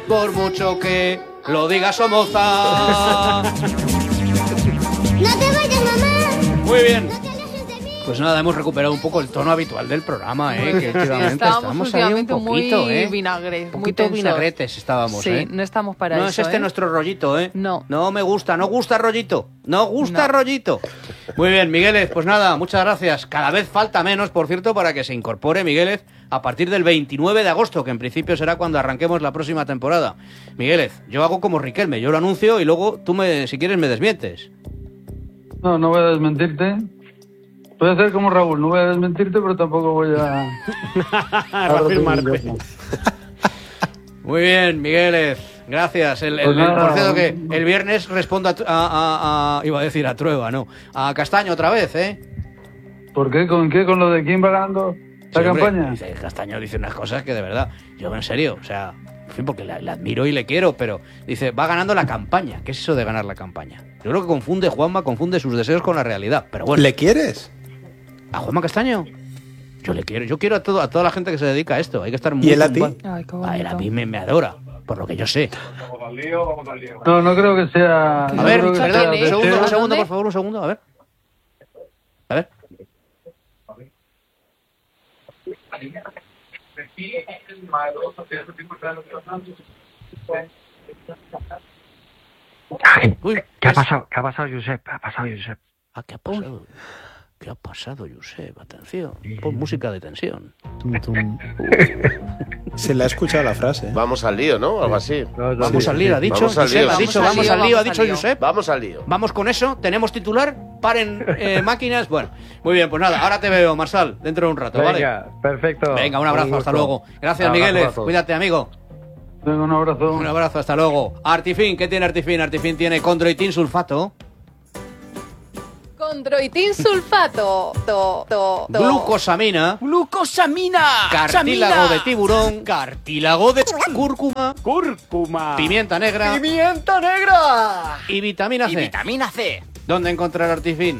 por mucho que lo diga Somoza. ¡No te vayas, mamá! Muy bien. ¡No te alejes de mí! Pues nada, hemos recuperado un poco el tono habitual del programa, que últimamente Estábamos ahí un últimamente poquito, muy vinagres, un muy poquito tensos. vinagretes estábamos, Sí, no estamos para no eso. es este nuestro rollito, No. No me gusta, no gusta rollito. No gusta No. rollito. Muy bien, Migueles, pues nada, muchas gracias. Cada vez falta menos, por cierto, para que se incorpore Migueles a partir del 29 de agosto, que en principio será cuando arranquemos la próxima temporada. Migueles, yo hago como Riquelme, yo lo anuncio y luego tú, si quieres, me desmientes. No, no voy a desmentirte. Voy a hacer como Raúl, no voy a desmentirte, pero tampoco voy a reafirmarte. Muy bien, Migueles, gracias. Pues nada. Por cierto que el viernes respondo iba a decir a Trueba, no, a Castaño otra vez, ¿Por qué? ¿Con qué? ¿Con lo de quién va ganando la Sí, hombre, campaña? dice, Castaño dice unas cosas que de verdad, yo en serio, o sea, en fin, porque le admiro y le quiero, pero dice, va ganando la campaña. ¿Qué es eso de ganar la campaña? Yo creo que confunde sus deseos con la realidad, pero bueno. ¿Le quieres? ¿A Juanma Castaño? Yo quiero a toda la gente que se dedica a esto, hay que estar muy... ¿Y él a ti? Ay, qué A él a bonito. mí me adora, por lo que yo sé. No, no creo que sea... A ver, creo que perdón, sea un segundo, deseo. un segundo, ¿Dónde? por favor, un segundo, a ver. A ver. Uy, ¿Qué ha pasado? ¿Qué ha pasado, Josep? ¿Qué ha pasado, Josep? ¿Qué ha pasado? ¿Qué ha pasado, Josep? Atención, pon música de tensión. Tum, tum. Se le ha escuchado la frase. Vamos al lío, ¿no? Algo así. Vamos al lío, ha dicho Vamos al Josep, lío, ha sí, dicho, sí, vamos sí. al lío, ha Vamos dicho al lío. Josep. Vamos al lío. Vamos con eso, tenemos titular, paren máquinas. Bueno, muy bien, pues nada, ahora te veo, Marsal, dentro de un rato, ¿vale? Venga, perfecto. Venga, un abrazo, hasta luego. Gracias, Abrazo Migueles, a todos. cuídate, amigo. Venga, un abrazo. Un abrazo, hasta luego. Artifin, ¿qué tiene Artifin? Artifin tiene condroitin sulfato, Condroitin sulfato. glucosamina, ¡Glucosamina! cartílago de tiburón, cartílago de cúrcuma, ¡Cúrcuma! pimienta negra ¡Pimienta negra! y vitamina Y C. vitamina C. ¿Dónde encontrar Artifin?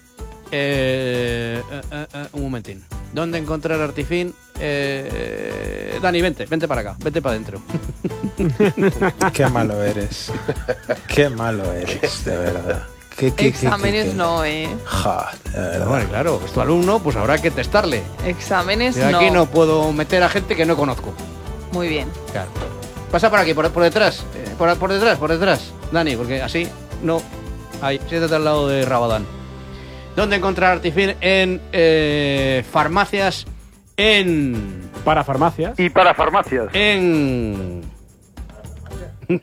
Un momentín. ¿Dónde encontrar Artifin? Dani, vente para acá, vente para adentro. Qué malo eres. Qué malo eres, de verdad. ¿Qué? Exámenes no, Ja, de verdad. Bueno, claro, es tu alumno, pues habrá que testarle. Exámenes Yo aquí no puedo meter a gente que no conozco. Muy bien. Claro. Pasa por aquí, por detrás. Por detrás, Dani, porque así no. Ahí, siéntate al lado de Rabadán. ¿Dónde encontrar Artifin? En farmacias, Para farmacias. Y para farmacias. en En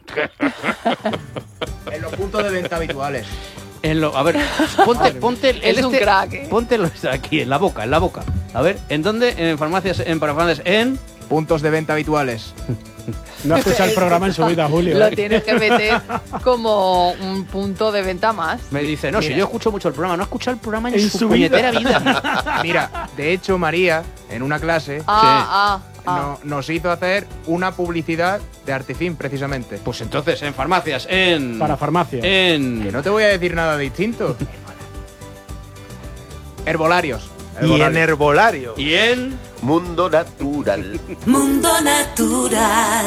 los puntos de venta habituales. a ver, ponte Es un crack, Póntelo aquí, en la boca. A ver, ¿en dónde? En farmacias, para farmacias, Puntos de venta habituales. No ha escuchado el programa en su vida, Julio. Lo tienes que meter como un punto de venta más. Me dice, no, si Mira. yo escucho mucho el programa, no he escuchado el programa en En su su puñetera vida. Mira, de hecho, María, en una clase, nos hizo hacer una publicidad de Artifin, precisamente. Pues entonces, en farmacias, Para farmacias. Que no te voy a decir nada distinto. Herbolarios. Y en herbolario. Y en Mundo natural. Mundo natural.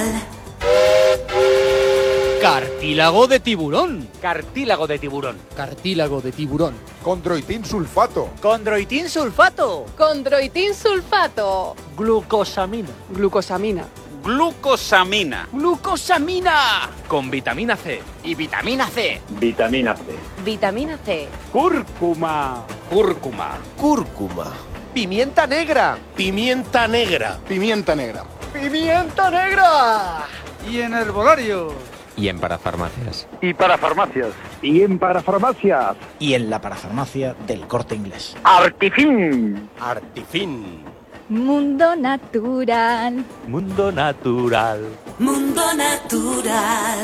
cartílago de tiburón. Cartílago de tiburón. Cartílago de tiburón. Condroitin sulfato. Condroitin sulfato. Condroitin sulfato. Glucosamina. Glucosamina. Glucosamina. Glucosamina. Con vitamina C. Y vitamina C. Vitamina C. Vitamina C. Cúrcuma. Cúrcuma. Cúrcuma. Pimienta negra. Pimienta negra. Pimienta negra. Pimienta negra. Y en herbolario. Y en parafarmacias. Y para farmacias. Y en para farmacias. Y en la parafarmacia del Corte Inglés. Artifin. Artifin. Mundo natural. Mundo natural. Mundo natural.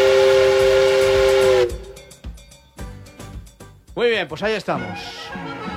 Muy bien, pues ahí estamos.